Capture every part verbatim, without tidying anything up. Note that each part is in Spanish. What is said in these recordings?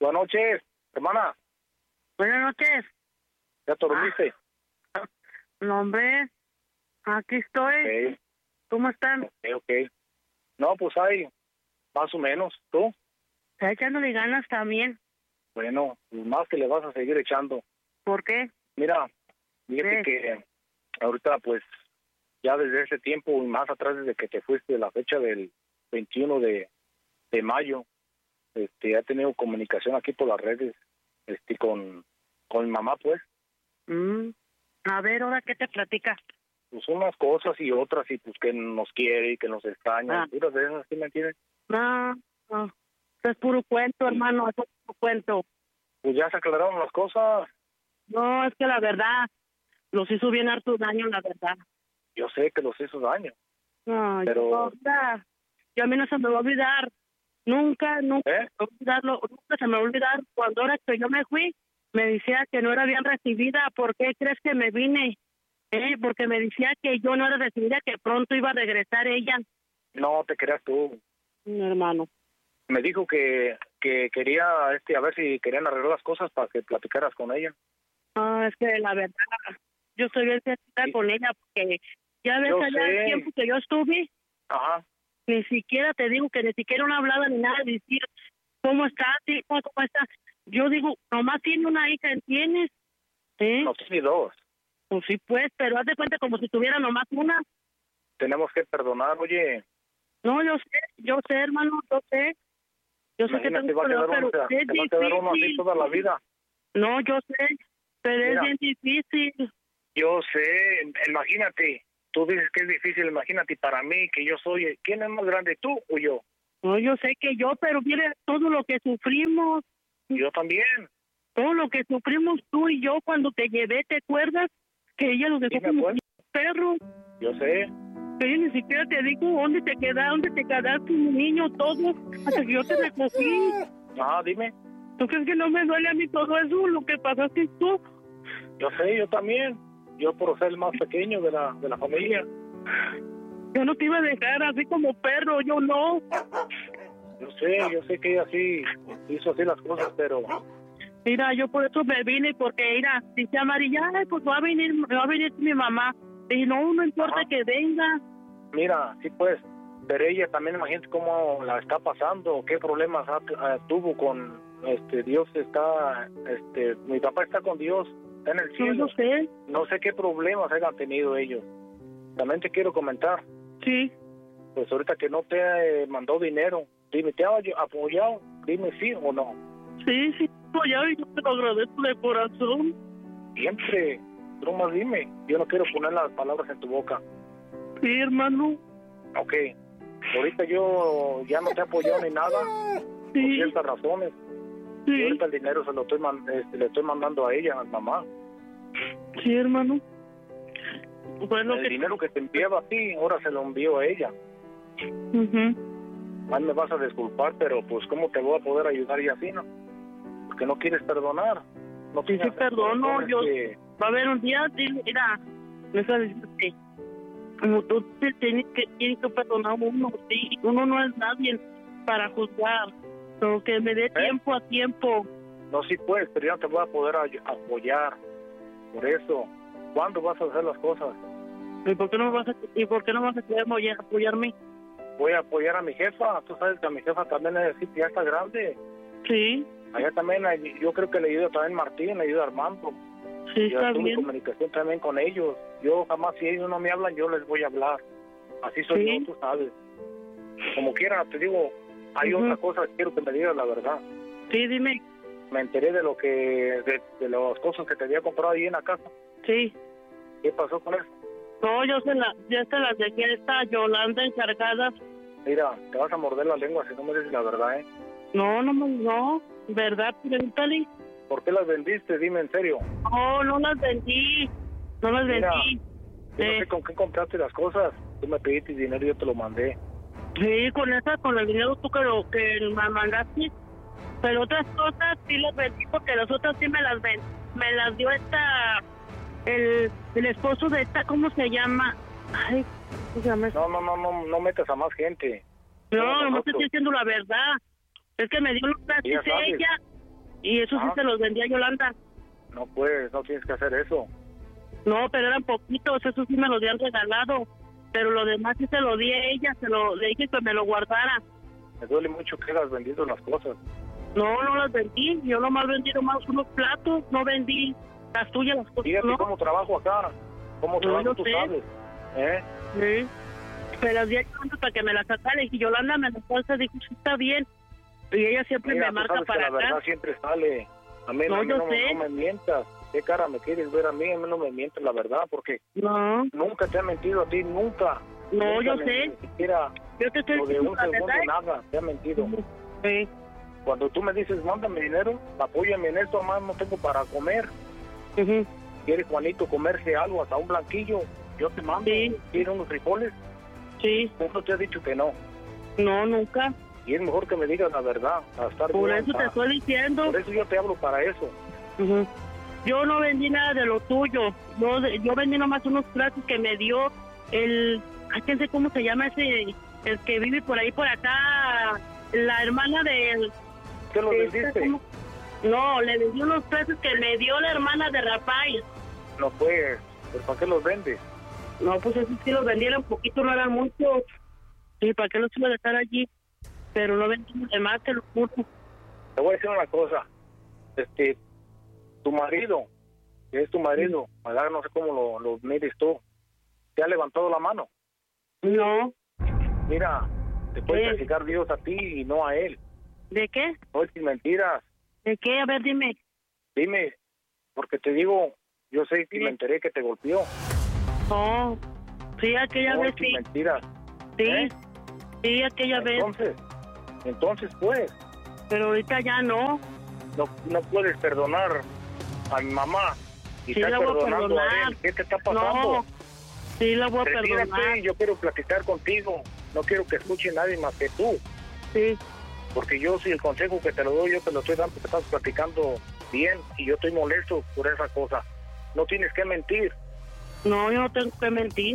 Buenas noches, hermana. Buenas noches. ¿Ya te dormiste? Ah, no, hombre, aquí estoy. Okay. ¿Cómo están? Ok, ok. No, pues hay, más o menos. ¿Tú? Está echándole ganas también. Bueno, pues más que le vas a seguir echando. ¿Por qué? Mira, fíjate ¿Qué? que ahorita, pues, ya desde ese tiempo y más atrás, desde que te fuiste, la fecha del veintiuno de, de mayo, este, he tenido comunicación aquí por las redes, este, con, con mi mamá, pues. Mm. A ver, ¿ahora qué te platica? Pues unas cosas y otras, y pues que nos quiere y que nos extraña, Ah. puras de esas, ¿sí me entiendes? No, no. Eso es puro cuento, hermano, eso es puro cuento. Pues ya se aclararon las cosas. No, es que la verdad, los hizo bien harto daño, la verdad. Yo sé que los hizo daño. No, Pero- yo, o sea, yo a mí no se me va a olvidar. Nunca, nunca, ¿Eh? se me va a olvidarlo, nunca se me va a olvidar. Cuando ahora que yo me fui, me decía que no era bien recibida. ¿Por qué crees que me vine? Eh, porque me decía que yo no era recibida, que pronto iba a regresar ella. No te creas tú. Mi hermano. Me dijo que, que quería, este, a ver si querían arreglar las cosas para que platicaras con ella. Ah, es que la verdad, yo estoy bien sentida Sí. con ella, porque ya ves Yo allá sé. el tiempo que yo estuve, Ajá. ni siquiera te digo que ni siquiera una hablada ni nada de decir cómo estás, hijo, cómo estás. Yo digo, nomás tiene una hija, ¿entiendes? ¿Eh? No tiene dos. Pues sí, pues, pero haz de cuenta como si tuviera nomás una. Tenemos que perdonar, oye. No, yo sé, yo sé, hermano, yo sé. Yo sé que Imagínate, tengo va a quedar pero uno, es te va a quedar uno así difícil. toda la vida. No, yo sé, pero Mira. es bien difícil. Yo sé, imagínate. Tú dices que es difícil, imagínate, para mí, que yo soy, ¿quién es más grande, tú o yo? No, yo sé que yo, pero mire todo lo que sufrimos, Yo también. todo lo que sufrimos tú y yo cuando te llevé, ¿te acuerdas? Que ella lo dejó Sí, me como acuerdo. un perro. Yo sé. Que yo ni siquiera te digo dónde te quedaste, dónde te quedaste, mi niño, todo, hasta que yo te recogí. Ajá, dime. ¿Tú crees que no me duele a mí todo eso, lo que pasaste tú? Yo sé, yo también. Yo por ser el más pequeño de la, de la familia. Yo no te iba a dejar así como perro, yo no. Yo sé, yo sé que ella sí hizo así las cosas, pero Mira, yo por eso me vine, porque mira, dice Amarilla, ay, pues va a venir, va a venir mi mamá. Y no, no importa Ajá. que venga. mira, sí pues, pero ella también imagínate cómo la está pasando, qué problemas ha- eh, tuvo con, este, Dios está, este, mi papá está con Dios, está en el No, cielo. yo sé, No sé qué problemas hayan tenido ellos. También te quiero comentar, sí. pues ahorita que no te eh, mandó dinero, dime, ¿te ha apoy- apoyado? Dime sí o no. Sí, sí, apoyado y yo te lo agradezco de corazón. Siempre, tú más dime, yo no quiero poner las palabras en tu boca. Sí, hermano. Ok, ahorita yo ya no te he apoyado ni nada, por Sí, ciertas razones. Y sí, ahorita el dinero se lo estoy man- este, le estoy mandando a ella, a mamá. sí, hermano. Pues lo El que... dinero que te enviaba a ti, ahora se lo envío a ella. Ujú. Ay, me vas a disculpar, pero pues ¿cómo te voy a poder ayudar y así, no? Porque no quieres perdonar. No Sí, sí, tienes perdono, corazones yo... que- Va a haber un día, dile, mira, me sabes que como tú te tienes que, tienes que perdonar a uno, sí, uno no es nadie para juzgar, pero que me dé tiempo a tiempo. No, sí puedes, pero yo no te voy a poder ay- apoyar. Por eso, ¿cuándo vas a hacer las cosas? ¿Y por qué no vas a, y por qué no vas a querer apoyar- apoyarme? Voy a apoyar a mi jefa. Tú sabes que a mi jefa también es decir, ya está grande. Sí, Allá también, hay- yo creo que le ayuda también Martín, le ayuda Armando. sí, Yo está tuve bien. comunicación también con ellos. Yo jamás, si ellos no me hablan, yo les voy a hablar. Así soy Sí. yo, tú sabes. Como quiera, te digo, hay Ujú. otra cosa que quiero que me digas la verdad. Sí, dime. Me enteré de lo que, de, de las cosas que te había comprado ahí en la casa. Sí. ¿Qué pasó con eso? No, yo se la, ya se las dejé a esta Yolanda encargada. Mira, te vas a morder la lengua si no me dices la verdad, ¿eh? No, no, no, ¿verdad? Pregúntale. ¿Por qué las vendiste? Dime en serio. No, no las vendí. No las Mira, vendí. Yo no Eh, sé con qué compraste las cosas. Tú me pediste dinero y yo te lo mandé. Sí, con esa, con el dinero tú que, lo, que me mandaste. Pero otras cosas sí las vendí porque las otras sí me las ven. Me las dio esta, el, el esposo de esta, ¿cómo se llama? Ay, ¿cómo se llama? No, no, no, no, no metas a más gente. No, Somos no te nosotros. estoy diciendo la verdad. Es que me dio los Ya gratis sabes. ella. Y eso sí Ah. se los vendía Yolanda. No puedes, no tienes que hacer eso. No, pero eran poquitos, eso sí me lo habían regalado. Pero lo demás sí se lo di a ella, se lo le dije que me lo guardara. Me duele mucho que hayas vendido las cosas. No, no las vendí, yo nomás vendí nomás unos platos, no vendí las tuyas, las cosas, Fíjate no. cómo trabajo acá, cómo No, trabajo, yo tú sé. sabes. ¿Eh? Sí. Me las di a Yolanda para que me las sacara, y Yolanda me las fuerza, dijo, sí, está bien. Y ella siempre Mira, me tú marca sabes que para la verdad acá. siempre sale. A mí, No, a mí yo no, sé. no me mientas. ¿Qué cara me quieres ver a mí? A mí no me mientes la verdad, porque No, nunca te ha mentido a ti, nunca. no, Nunca yo me- sé. Ni siquiera Yo te estoy lo de diciendo un la segundo, verdad. nada, te ha mentido. Sí. Cuando tú me dices, mándame dinero, apóyame en esto, más no tengo para comer. Ujú. ¿Quiere Juanito comerse algo, hasta un blanquillo? Yo te mando. Sí. ¿Quiere unos frijoles? Sí, Uno te ha dicho que no. no, nunca. Y es mejor que me digas la verdad, a estar Por bien, eso te ah. estoy diciendo. Por eso yo te hablo para eso. Ujú. Yo no vendí nada de lo tuyo. Yo, yo vendí nomás unos platos que me dio el... Ay, no sé cómo se llama ese... El que vive por ahí, por acá. La hermana de... ¿Qué los de este, vendiste? ¿cómo? No, le vendí unos platos que me dio la hermana de Rafael. No pues, ¿pero para qué los vendes? No, pues esos sí los vendieron poquito, no eran muchos. ¿Y para qué los iba a dejar allí? Pero no vendimos de más, te lo juro. Te voy a decir una cosa. Este, tu marido, que es tu marido, ¿verdad? No sé cómo lo, lo mires tú, ¿te ha levantado la mano? No. Mira, te puede Sí. castigar Dios a ti y no a él. ¿De qué? No es sin mentiras. ¿De qué? A ver, dime. Dime, porque te digo, yo sé que Sí. me enteré que te golpeó. No. Sí, aquella No vez es sin sí. mentiras. Sí. ¿Eh? Sí, aquella vez. Entonces, entonces pues, Pero ahorita ya no. no, no puedes perdonar a mi mamá y Sí, estás la voy a perdonando a perdonar. él. ¿Qué te está pasando? No. Sí, la voy a Retírate, perdonar. yo quiero platicar contigo. No quiero que escuche nadie más que tú. Sí. Porque yo, si el consejo que te lo doy, yo te lo estoy dando, te estás platicando bien y yo estoy molesto por esa cosa. No tienes que mentir. No, yo no tengo que mentir.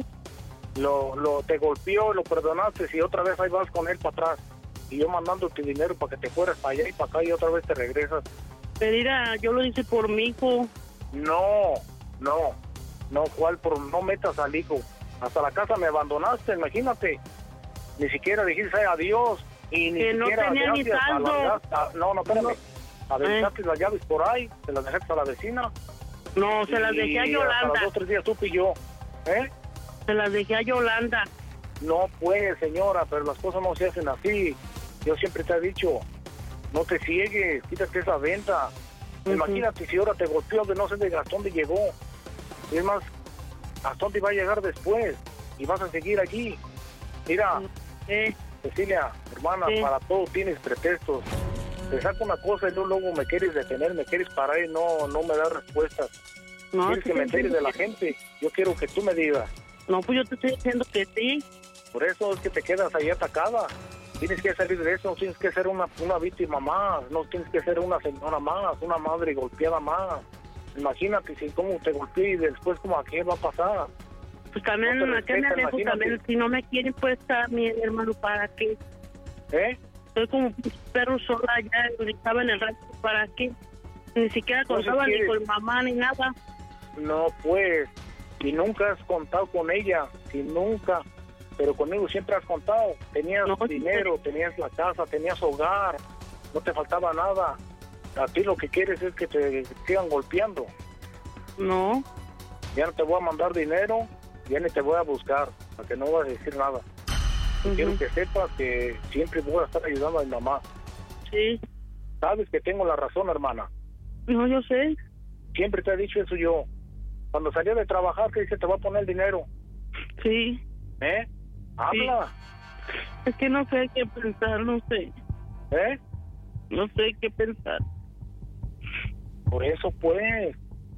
Lo, lo te golpeó, lo perdonaste y otra vez ahí vas con él para atrás. Y yo mandándote dinero para que te fueras para allá y para acá y otra vez te regresas. Pero mira, yo lo hice por mi hijo. No, no, no, ¿cuál? Por, no metas al hijo. Hasta la casa me abandonaste, imagínate. Ni siquiera dijiste adiós y ni Que no siquiera tenía ni gracias a saldo. la- a- no, no, espérame. Aventaste las llaves por ahí, te las dejaste a la vecina. No, se las dejé a Y hasta los Yolanda. dos, tres días supe yo. ¿Eh? Se las dejé a Yolanda. No puede, señora, pero las cosas no se hacen así. Yo siempre te he dicho, no te ciegues, quítate esa venta. Ujú. Imagínate si ahora te golpeó de no sé de hasta dónde llegó. Y es más, hasta dónde va a llegar después. Y vas a seguir aquí. Mira, Eh, Cecilia, hermana, Sí. para todo tienes pretextos. Te saco una cosa y luego, luego me quieres detener, me quieres parar y no, no me das respuestas. no, Quieres sí que me te entere de la gente. Yo quiero que tú me digas. No, pues yo te estoy diciendo que sí. Por eso es que te quedas ahí atacada. Tienes que salir de eso, no tienes que ser una, una víctima más, no tienes que ser una señora más, una madre golpeada más. Imagínate si cómo te golpeé y después como a qué va a pasar. Pues también, No te ¿a qué me respeta, alejo? imagínate. También, si no me quieren, pues está mi hermano, ¿para qué? ¿Eh? Estoy como un perro sola allá, estaba en el rancho, ¿para qué? Ni siquiera Entonces, contaba ni ¿quieres? con mamá ni nada. No, pues, si nunca has contado con ella, si nunca, pero conmigo siempre has contado. Tenías No, sí, dinero, tenías la casa, tenías hogar, no te faltaba nada. A ti lo que quieres es que te sigan golpeando. No, Ya no te voy a mandar dinero, ya ni te voy a buscar, para que no vas a decir nada. ujú, Quiero que sepas que siempre voy a estar ayudando a mi mamá. sí. Sabes que tengo la razón, hermana. No, yo sé. Siempre te he dicho eso yo. Cuando salía de trabajar, que dice, te va a poner el dinero. Sí. ¿Eh? Habla. Es que no sé qué pensar, no sé. ¿Eh? No sé qué pensar. Por eso, pues.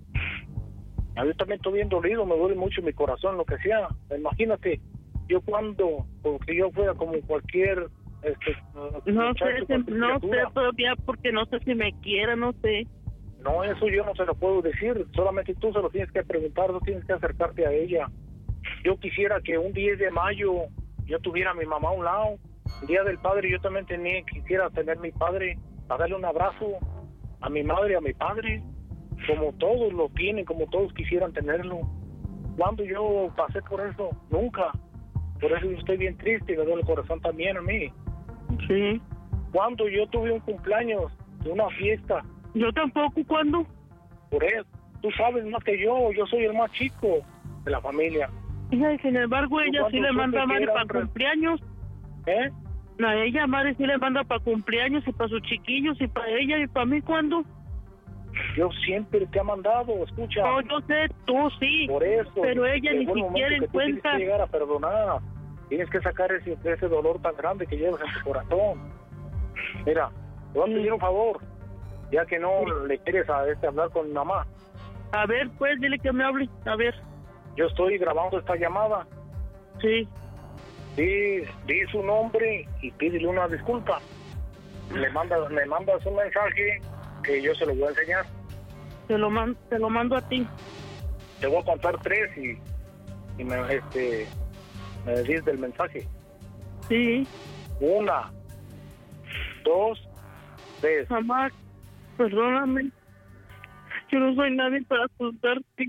A mí también estoy bien dolido, me duele mucho mi corazón, lo que sea. Imagínate, yo cuando, porque yo fuera como cualquier... Este, No muchacho, sé, cualquier no sé criatura. todavía porque no sé si me quiera, no sé. No, eso yo no se lo puedo decir, solamente tú se lo tienes que preguntar, tú tienes que acercarte a ella. Yo quisiera que un diez de mayo yo tuviera a mi mamá a un lado, el día del padre yo también tenía, quisiera tener a mi padre, a darle un abrazo, a mi madre y a mi padre, como todos lo tienen, como todos quisieran tenerlo. ¿Cuándo yo pasé por eso? Nunca. Por eso yo estoy bien triste y me duele el corazón también a mí. Sí. Cuando yo tuve un cumpleaños, una fiesta. Yo tampoco, ¿cuándo? Por eso, tú sabes más que yo, yo soy el más chico de la familia. Y sin embargo, ella sí le manda a Mari para re... cumpleaños. ¿Eh? A ella, Mari sí le manda para cumpleaños y para sus chiquillos y para ella y para mí, ¿cuándo? Yo siempre te he mandado, escucha. No, yo sé, tú sí. Por eso. Pero ella ni siquiera en cuenta. Tienes que llegar a perdonar. Tienes que sacar ese, ese dolor tan grande que llevas en tu corazón. Mira, te voy a pedir un favor, ya que no sí. le quieres a este hablar con mi mamá. A ver, pues, dile que me hable, a ver. Yo estoy grabando esta llamada. Sí. Di, di su nombre y pídele una disculpa. Le manda, me mandas un mensaje que yo se lo voy a enseñar. Te lo mando, te lo mando a ti. Te voy a contar tres y, y me, este, me decís del mensaje. Sí. Una, dos, tres. Mamá, perdóname. Yo no soy nadie para juzgarte.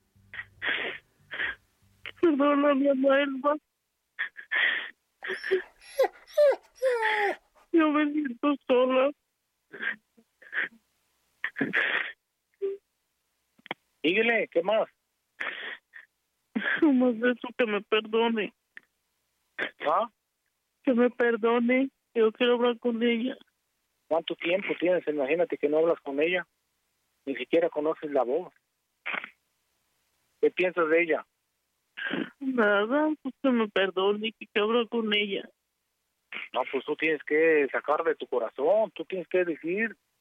Perdóname, Elba. Yo me siento sola. Dígale, ¿qué más? No más de eso, que me perdone. ¿Ah? Que me perdone. Yo quiero hablar con ella. ¿Cuánto tiempo tienes? Imagínate que no hablas con ella. Ni siquiera conoces la voz. ¿Qué piensas de ella? Nada, pues que me perdone, que quiero hablar con ella. No, pues tú tienes que sacar de tu corazón. Tú tienes que decir